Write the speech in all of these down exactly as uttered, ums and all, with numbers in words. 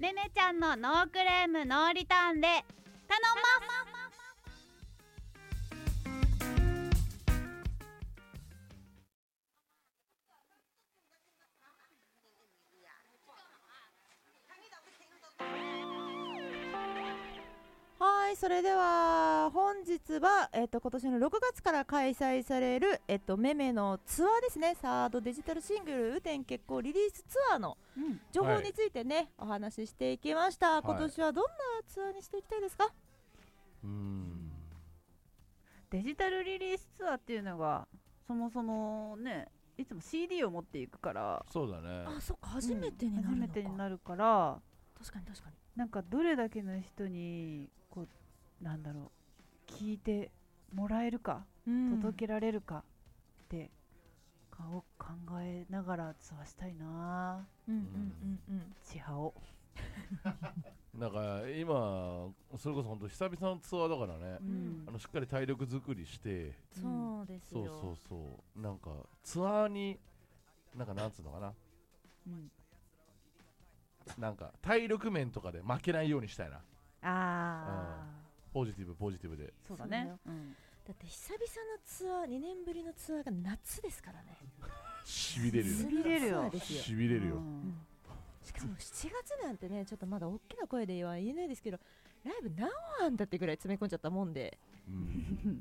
ねねちゃんのノークレームノーリターンで頼ます。 はい、それでは本日は、えっと、今年のろくがつから開催される、えっと、メメのツアーですね。サードデジタルシングル雨天決行リリースツアーの情報についてね、はい、お話ししていきました、はい、今年はどんなツアーにしていきたいですか？ うーんデジタルリリースツアーっていうのがそもそもね、いつも シーディー を持っていくから。 そうだね。 あ、そっか、初めてになるのか、 うん、初めてになるから、 確かに確かに、 なんかどれだけの人にこうなんだろう、聞いてもらえるか、うん、届けられるかって考えながらツアーしたいな。 うんうんうんうん。 チハオなんか今それこそ本当久々のツアーだからね、うん、あのしっかり体力作りして、 そうですよ、 そうそうそうなんかツアーになんかなんつうのかな、うん、なんか体力面とかで負けないようにしたいな。あ、うん、ポジティブポジティブで。 そうだね、 うん、だって久々のツアー、にねんぶりのツアーが夏ですからねしびれるよしびれるよしびれるよ、うん、 しかもしちがつなんてね、ちょっとまだ大きな声では言えないですけど、ライブ何本あんだってぐらい詰め込んじゃったもんで、うん、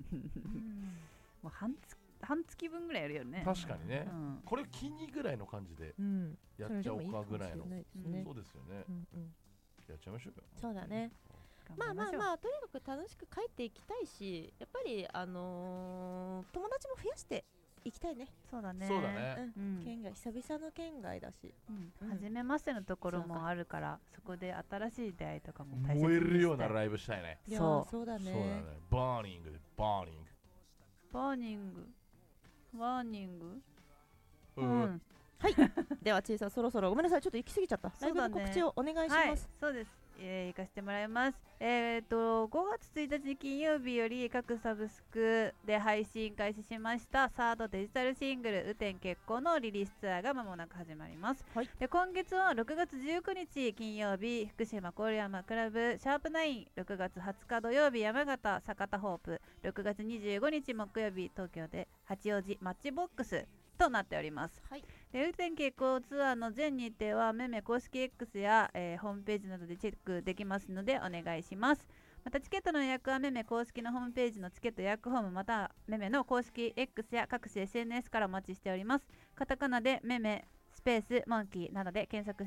もう半月半月分ぐらいやるよね。 確かにね、うん、これ気にぐらいの感じでやっちゃおうかぐらいの、うん、そうですよね、うんうん、やっちゃいましょうよ。 そうだね、まあまあまあ、とにかく楽しく帰っていきたいし、やっぱりあのー、友達も増やしていきたいね。 そうだね、 そうだね、 うん、県外、久々の県外だし、 うんうん、初めましてのところもあるから、そこで新しい出会いとかも大切にしたい。 燃えるようなライブしたいね。 そうそうだね、 そうだね、バーニングでバーニングバーニングバーニング、 うん、うん、はいでは小さん、そろそろごめんなさい、ちょっと行き過ぎちゃった。ライブの告知をお願いします。はい、 そうです、えー、行かせてもらいます。えーとごがつついたち金曜日より各サブスクで配信開始しましたサードデジタルシングル雨天決行のリリースツアーが間もなく始まります、はい、で今月はろくがつじゅうくにち金曜日福島郡山クラブシャープナイン、ろくがつはつか土曜日山形酒田ホープ、ろくがつにじゅうごにち木曜日東京で八王子マッチボックスとなっております、はい、で雨天決行ツアーの全日程はメメ公式 X や、えー、ホームページなどでチェックできますのでお願いします。またチケットの予約はメメ公式のホームページのチケット予約フォーム、またメメの公式 X や各種 エスエヌエス からお待ちしております。カタカナでメメスペースモンキーなどで検索